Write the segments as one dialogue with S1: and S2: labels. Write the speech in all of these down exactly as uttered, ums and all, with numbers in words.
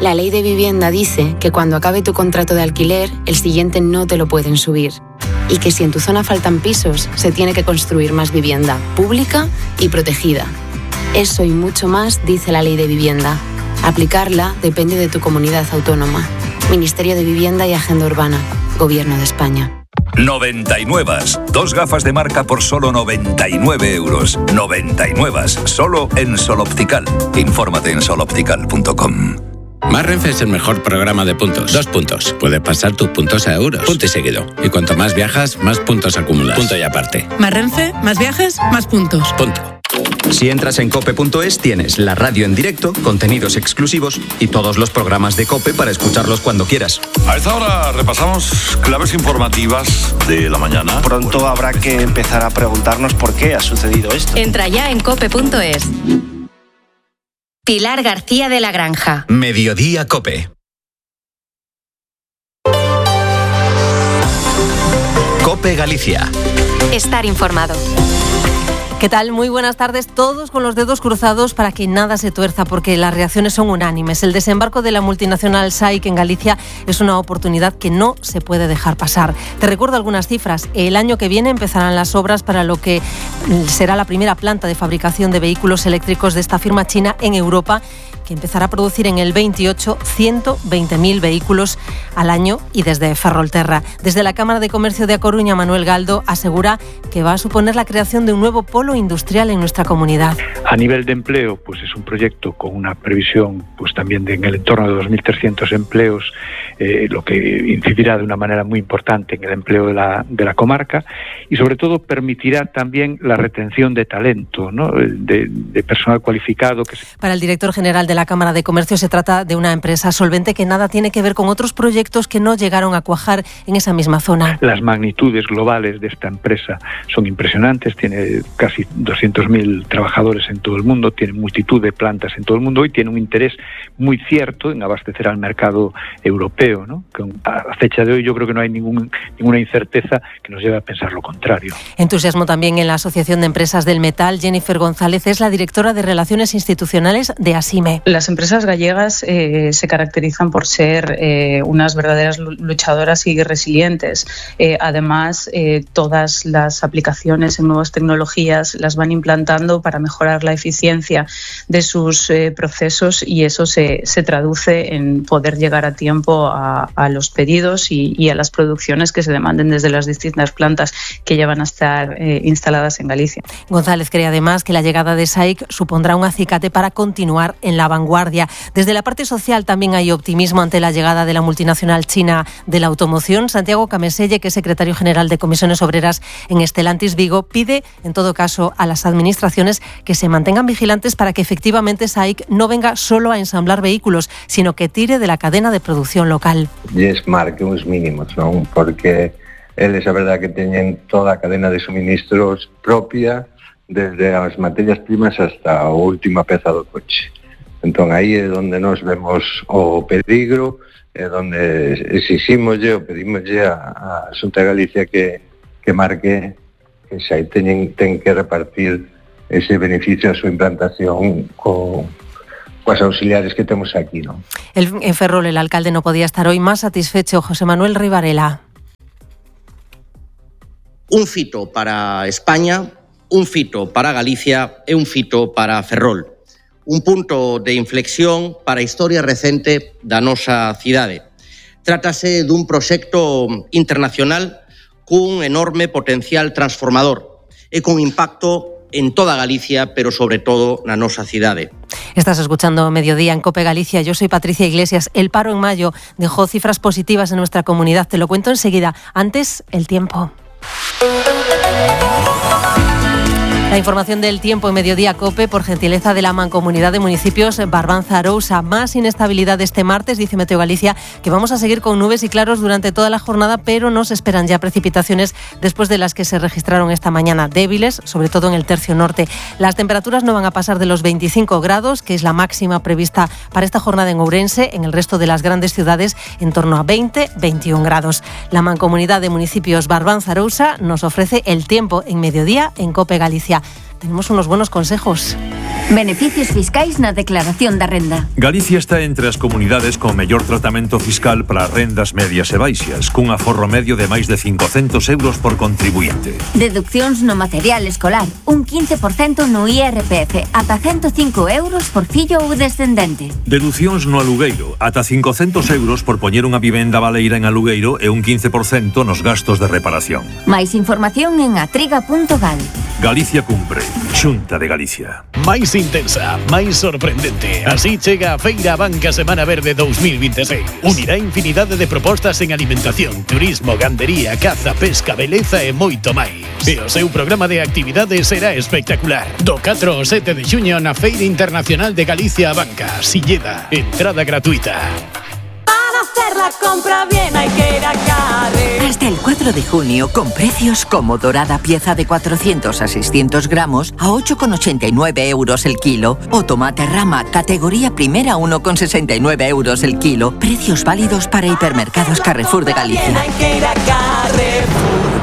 S1: La ley de vivienda dice que cuando acabe tu contrato de alquiler, el siguiente no te lo pueden subir. Y que si en tu zona faltan pisos, se tiene que construir más vivienda, pública y protegida. Eso y mucho más dice la ley de vivienda. Aplicarla depende de tu comunidad autónoma. Ministerio de Vivienda y Agenda Urbana. Gobierno de España.
S2: noventa y nueve. Dos gafas de marca por solo noventa y nueve euros. noventa y nueve. Solo en Sol Optical. Infórmate en sol optical punto com.
S3: Más Renfe es el mejor programa de puntos. Dos puntos. Puedes pasar tus puntos a euros. Punto y seguido. Y cuanto más viajas, más puntos acumulas. Punto y aparte.
S4: Más Renfe, más viajes, más puntos.
S3: Punto.
S5: Si entras en cope punto es, tienes la radio en directo, contenidos exclusivos y todos los programas de COPE para escucharlos cuando quieras.
S6: A esta hora repasamos claves informativas de la mañana.
S7: Pronto habrá que empezar a preguntarnos por qué ha sucedido esto.
S8: Entra ya en cope punto es. Pilar García de la Granja.
S5: Mediodía COPE. COPE Galicia.
S8: Estar informado.
S9: ¿Qué tal? Muy buenas tardes. Todos con los dedos cruzados para que nada se tuerza, porque las reacciones son unánimes. El desembarco de la multinacional S A I C en Galicia es una oportunidad que no se puede dejar pasar. Te recuerdo algunas cifras. El año que viene empezarán las obras para lo que será la primera planta de fabricación de vehículos eléctricos de esta firma china en Europa, que empezará a producir en el veintiocho ciento veinte mil vehículos al año, y desde Ferrolterra. Desde la Cámara de Comercio de A Coruña, Manuel Galdo asegura que va a suponer la creación de un nuevo polo industrial en nuestra comunidad.
S10: A nivel de empleo, pues es un proyecto con una previsión pues también de en el entorno de dos mil trescientos empleos, eh, lo que incidirá de una manera muy importante en el empleo de la, de la comarca, y sobre todo permitirá también la retención de talento, ¿no? de, de personal cualificado. Que se...
S9: Para el director general de la Cámara de Comercio, se trata de una empresa solvente que nada tiene que ver con otros proyectos que no llegaron a cuajar en esa misma zona.
S10: Las magnitudes globales de esta empresa son impresionantes, tiene casi doscientos mil trabajadores en todo el mundo, tiene multitud de plantas en todo el mundo y tiene un interés muy cierto en abastecer al mercado europeo, ¿no? Con, a fecha de hoy yo creo que no hay ningún, ninguna incerteza que nos lleve a pensar lo contrario.
S9: Entusiasmo también en la Asociación de Empresas del Metal. Jennifer González es la directora de Relaciones Institucionales de ASIME.
S11: Las empresas gallegas eh, se caracterizan por ser eh, unas verdaderas luchadoras y resilientes. Eh, además, eh, todas las aplicaciones en nuevas tecnologías las van implantando para mejorar la eficiencia de sus eh, procesos, y eso se, se traduce en poder llegar a tiempo a, a los pedidos y, y a las producciones que se demanden desde las distintas plantas que ya van a estar eh, instaladas en Galicia.
S9: González cree además que la llegada de S A I C supondrá un acicate para continuar en la vanguardia. Desde la parte social también hay optimismo ante la llegada de la multinacional china de la automoción. Santiago Cameselle, que es secretario general de Comisiones Obreras en Stellantis Vigo, pide en todo caso a las administraciones que se mantengan vigilantes para que efectivamente S A I C no venga solo a ensamblar vehículos, sino que tire de la cadena de producción local.
S12: E marque uns mínimos, non? Porque eles a verdad que teñen toda a cadena de suministros propia, desde as materias primas hasta a última peza do coche. Entón aí é onde nos vemos o peligro, é onde exiximoslle ou pedimoslle a, a Xunta de Galicia que, que marque que xa teñen, ten que repartir ese beneficio a súa implantación co, coas auxiliares que temos aquí, non?
S9: El, en Ferrol, el alcalde no podía estar hoy más satisfecho. José Manuel Rivarela.
S13: Un fito para España, un fito para Galicia e un fito para Ferrol. Un punto de inflexión para a historia recente da nosa cidade. Trátase dun proxecto internacional cun enorme potencial transformador e con impacto en toda Galicia, pero sobre todo na nosa cidade.
S9: Estás escuchando Mediodía en COPE Galicia. Yo soy Patricia Iglesias. El paro en mayo dejó cifras positivas en nuestra comunidad. Te lo cuento enseguida. Antes, el tiempo. La información del tiempo en Mediodía COPE, por gentileza de la Mancomunidad de Municipios Barbanza-Arousa. Más inestabilidad este martes, dice Meteo Galicia, que vamos a seguir con nubes y claros durante toda la jornada, pero no se esperan ya precipitaciones después de las que se registraron esta mañana, débiles, sobre todo en el tercio norte. Las temperaturas no van a pasar de los veinticinco grados, que es la máxima prevista para esta jornada en Ourense. En el resto de las grandes ciudades, en torno a veinte a veintiún grados. La Mancomunidad de Municipios Barbanza-Arousa nos ofrece el tiempo en Mediodía en COPE Galicia. Tenemos unos buenos consejos.
S14: Beneficios fiscais na declaración da renda.
S15: Galicia está entre as comunidades con mellor tratamento fiscal para rendas medias e baixas, cun aforro medio de máis de cincocentos euros por contribuinte.
S14: Deduccións no material escolar, un quince por cento no I R P F, ata ciento cinco euros por fillo ou descendente.
S15: Deducións no alugueiro, ata cincocentos euros por poñer unha vivenda baleira en alugueiro e un quince por cento nos gastos de reparación.
S14: Máis información en atriga punto gal.
S15: Galicia cumpre. Xunta de Galicia.
S16: Máis intensa, máis sorprendente. Así chega a Feira Abanca Semana Verde dos mil veintiséis. Unirá infinidade de propostas en alimentación, turismo, gandería, caza, pesca, beleza e moito máis. E o seu programa de actividades será espectacular. Do catro ao sete de xuño na Feira Internacional de Galicia Abanca, Silleda. Entrada gratuita.
S17: Hacer la compra bien hay que ir a Carre.
S18: Hasta el cuatro de junio, con precios como dorada pieza de cuatrocientos a seiscientos gramos a ocho con ochenta y nueve euros el kilo, o tomate rama categoría primera a uno con sesenta y nueve euros el kilo. Precios válidos para hipermercados Carrefour de Galicia.
S17: Hay que ir a Carrefour.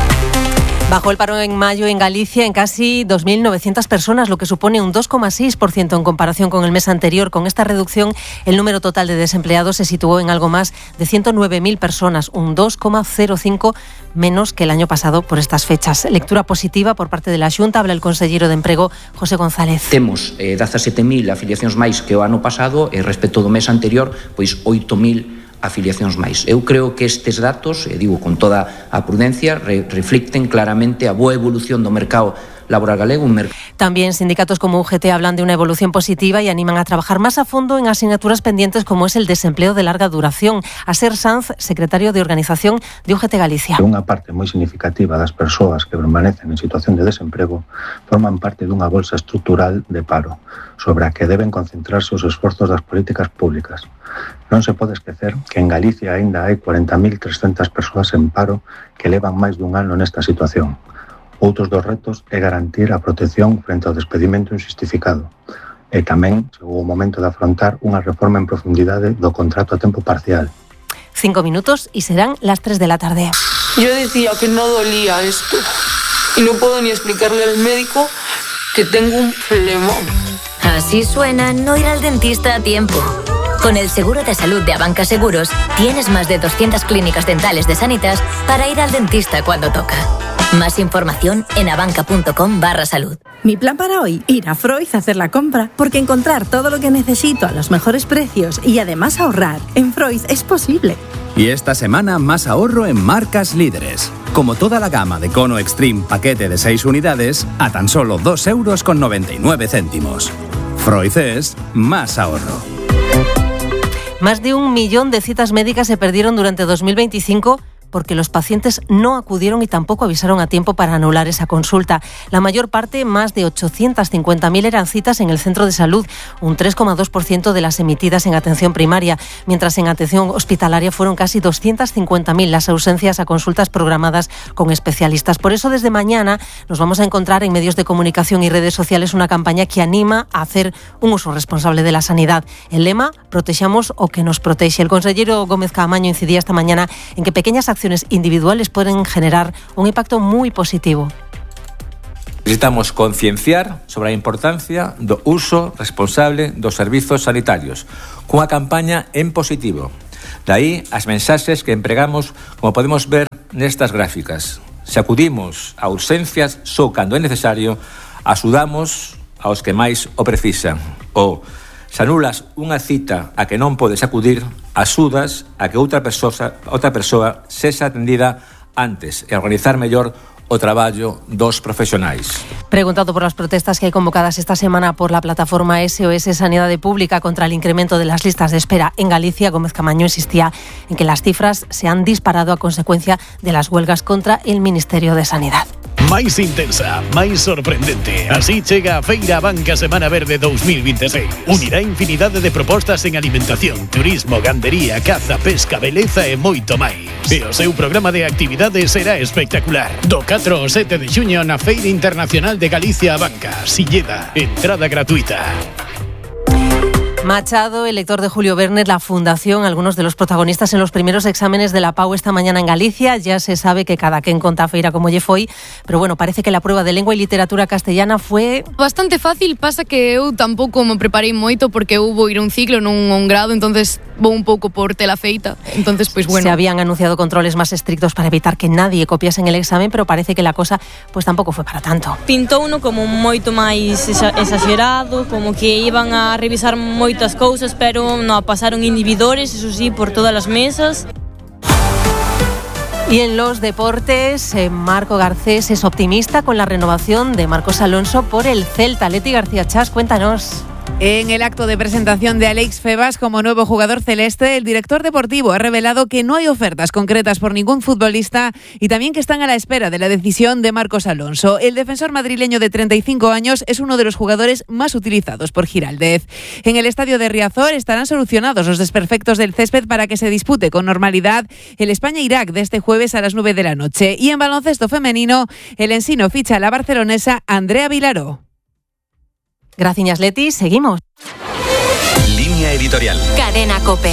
S9: Bajó el paro en mayo en Galicia en casi dos mil novecientas personas, lo que supone un dos coma seis por ciento en comparación con el mes anterior. Con esta reducción, el número total de desempleados se situó en algo más de ciento nueve mil personas, un dos coma cero cinco menos que el año pasado por estas fechas. Lectura positiva por parte de la Xunta, habla el conselleiro de Emprego, José González.
S19: Temos eh, dezasete mil afiliacións máis que o ano pasado e respecto do mes anterior, pois oito mil afiliacións máis. Eu creo que estes datos, e digo con toda a prudencia, re, reflicten claramente a boa evolución do mercado laboral galego. Un merc-
S9: También sindicatos como U G T hablan de una evolución positiva y animan a trabajar más a fondo en asignaturas pendientes como es el desempleo de larga duración. Aser Sanz, secretario de Organización de U G T Galicia.
S20: Unha parte moi significativa das persoas que permanecen en situación de desemprego forman parte dunha bolsa estrutural de paro, sobre a que deben concentrarse os esforzos das políticas públicas. Non se pode esquecer que en Galicia aínda hai cuarenta mil trescentas persoas en paro que levan máis dun ano nesta situación. Outros dos retos é garantir a protección frente ao despedimento injustificado. E tamén chegou o momento de afrontar unha reforma en profundidade do contrato a tempo parcial.
S9: Cinco minutos y serán las tres de la tarde.
S21: Yo decía que no dolía esto y no puedo ni explicarle al médico que tengo un problema.
S8: Así suena no ir al dentista a tiempo. Con el seguro de salud de Abanca Seguros, tienes más de doscientas clínicas dentales de Sanitas para ir al dentista cuando toca. Más información en abanca punto com barra salud.
S22: Mi plan para hoy, ir a Freud a hacer la compra, porque encontrar todo lo que necesito a los mejores precios y además ahorrar en Freud es posible.
S23: Y esta semana más ahorro en marcas líderes. Como toda la gama de Cono Extreme paquete de seis unidades a tan solo dos euros con noventa y nueve céntimos. Freud es más ahorro.
S9: Más de un millón de citas médicas se perdieron durante dos mil veinticinco porque los pacientes no acudieron y tampoco avisaron a tiempo para anular esa consulta. La mayor parte, más de ochocientas cincuenta mil, eran citas en el centro de salud, un tres coma dos por ciento de las emitidas en atención primaria, mientras en atención hospitalaria fueron casi doscientas cincuenta mil las ausencias a consultas programadas con especialistas. Por eso, desde mañana nos vamos a encontrar en medios de comunicación y redes sociales una campaña que anima a hacer un uso responsable de la sanidad. El lema, protexamos o que nos protexe. El consellero Gómez Caamaño incidía esta mañana en que pequeñas acciones individuales pueden generar un impacto moi positivo.
S24: Necesitamos concienciar sobre a importancia do uso responsable dos servizos sanitarios, cunha campaña en positivo. Daí as mensaxes que empregamos, como podemos ver nestas gráficas. Se acudimos a urxencias só cando é necesario, axudamos aos que máis o precisan. Ou se anulas unha cita a que non podes acudir, axudas a que outra persoa, outra persoa sexa atendida antes e organizar mellor o traballo dos profesionais.
S9: Preguntado por las protestas que hay convocadas esta semana por la plataforma S O S Sanidade Pública contra el incremento de las listas de espera en Galicia, Gómez Caamaño insistía en que las cifras se han disparado a consecuencia de las huelgas contra el Ministerio de Sanidad.
S16: Máis intensa, máis sorprendente. Así chega a Feira Abanca Semana Verde dos mil veintiséis. Unirá infinidade de propostas en alimentación, turismo, gandería, caza, pesca, beleza e moito máis. E o seu programa de actividades será espectacular. Do catro ao sete de xuño na Feira Internacional de Galicia Abanca, Silleda. Entrada gratuita.
S9: Machado, el lector de Julio Verne, la Fundación, algunos de los protagonistas en los primeros exámenes de la P A U esta mañana en Galicia. Ya se sabe que cada quen conta a feira como lle foi, pero bueno, parece que la prueba de lengua y literatura castellana fue
S1: bastante fácil. Pasa que eu tampouco me preparei moito porque eu vou ir a un ciclo, non un grado, entonces vou un pouco por tela feita. Entonces, pues bueno.
S9: Se habían anunciado controles más estrictos para evitar que nadie copiase en el examen, pero parece que la cosa pues tampouco foi para tanto.
S2: Pintou uno como moito máis exagerado, como que iban a revisar moitas cousas, pero no pasaron inhibidores, eso sí, por todas las mesas.
S9: Y en los deportes, eh, Marco Garcés es optimista con la renovación de Marcos Alonso por el Celta. Leti García Chas, cuéntanos.
S3: En el acto de presentación de Alex Febas como nuevo jugador celeste, el director deportivo ha revelado que no hay ofertas concretas por ningún futbolista y también que están a la espera de la decisión de Marcos Alonso. El defensor madrileño de treinta y cinco años es uno de los jugadores más utilizados por Giraldez. En el estadio de Riazor estarán solucionados los desperfectos del césped para que se dispute con normalidad el España-Irak de este jueves a las nueve de la noche. Y en baloncesto femenino, el Ensino ficha a la barcelonesa Andrea Vilaró.
S9: Gracias, Leti. Seguimos.
S5: Línea editorial.
S8: Cadena COPE.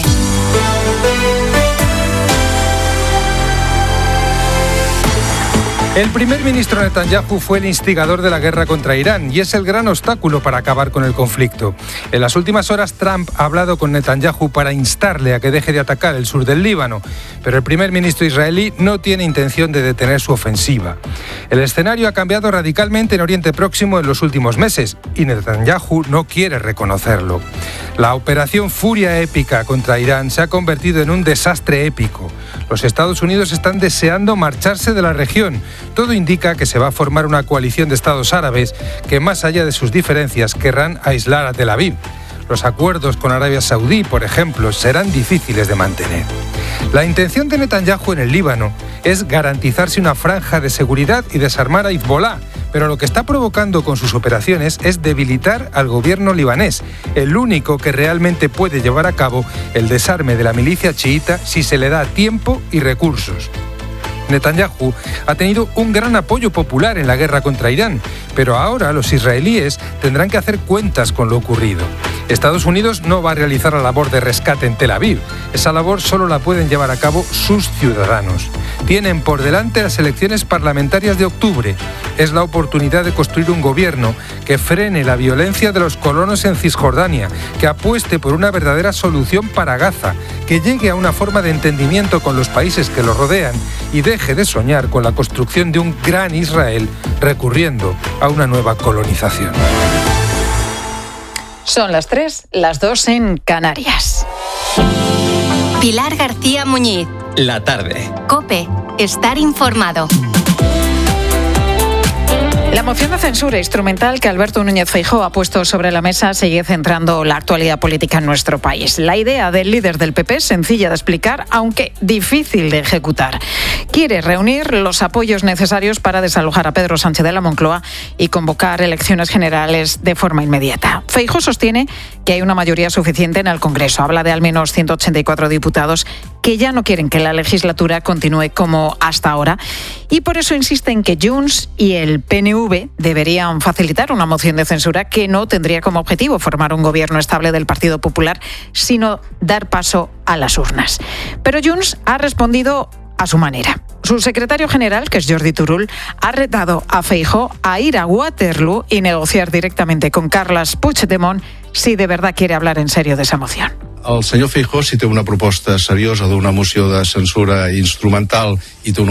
S4: El primer ministro Netanyahu fue el instigador de la guerra contra Irán y es el gran obstáculo para acabar con el conflicto. En las últimas horas, Trump ha hablado con Netanyahu para instarle a que deje de atacar el sur del Líbano, pero el primer ministro israelí no tiene intención de detener su ofensiva. El escenario ha cambiado radicalmente en Oriente Próximo en los últimos meses y Netanyahu no quiere reconocerlo. La operación Furia Épica contra Irán se ha convertido en un desastre épico. Los Estados Unidos están deseando marcharse de la región. Todo indica que se va a formar una coalición de estados árabes que, más allá de sus diferencias, querrán aislar a Tel Aviv. Los acuerdos con Arabia Saudí, por ejemplo, serán difíciles de mantener. La intención de Netanyahu en el Líbano es garantizarse una franja de seguridad y desarmar a Hezbollah, pero lo que está provocando con sus operaciones es debilitar al gobierno libanés, el único que realmente puede llevar a cabo el desarme de la milicia chiita si se le da tiempo y recursos. Netanyahu ha tenido un gran apoyo popular en la guerra contra Irán, pero ahora los israelíes tendrán que hacer cuentas con lo ocurrido. Estados Unidos no va a realizar la labor de rescate en Tel Aviv. Esa labor solo la pueden llevar a cabo sus ciudadanos. Tienen por delante las elecciones parlamentarias de octubre. Es la oportunidad de construir un gobierno que frene la violencia de los colonos en Cisjordania, que apueste por una verdadera solución para Gaza, que llegue a una forma de entendimiento con los países que lo rodean y deje de soñar con la construcción de un gran Israel recurriendo a una nueva colonización.
S25: Son las tres, las dos en Canarias.
S8: Pilar García Muñiz.
S5: La tarde.
S8: COPE. Estar informado.
S25: La moción de censura instrumental que Alberto Núñez Feijóo ha puesto sobre la mesa sigue centrando la actualidad política en nuestro país. La idea del líder del P P es sencilla de explicar, aunque difícil de ejecutar. Quiere reunir los apoyos necesarios para desalojar a Pedro Sánchez de la Moncloa y convocar elecciones generales de forma inmediata. Feijóo sostiene que hay una mayoría suficiente en el Congreso. Habla de al menos ciento ochenta y cuatro diputados que ya no quieren que la legislatura continúe como hasta ahora y por eso insisten que Junts y el P N V deberían facilitar una moción de censura que no tendría como objetivo formar un gobierno estable del Partido Popular, sino dar paso a las urnas. Pero Junts ha respondido a su manera. Su secretario general, que es Jordi Turull, ha retado a Feijóo a ir a Waterloo y negociar directamente con Carles Puigdemont si de verdad quiere hablar en serio de esa moción.
S26: El senyor Feijóo, si té una proposta seriosa d'una moció de censura instrumental i té una